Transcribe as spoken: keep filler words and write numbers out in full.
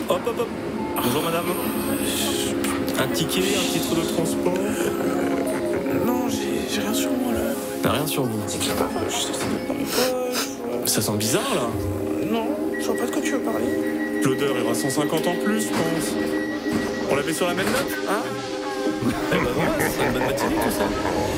Hop, hop, hop. Bonjour madame. Un ticket, un titre de transport. Euh, non, j'ai, j'ai rien sur moi là. T'as rien sur vous. C'est qui parle? Je sais pas. Ça sent bizarre là. Non, je vois pas de quoi tu veux parler. L'odeur ira cent cinquante en plus, je pense. On la met sur la même note, hein? Eh ben voilà, c'est une bonne matinée tout ça.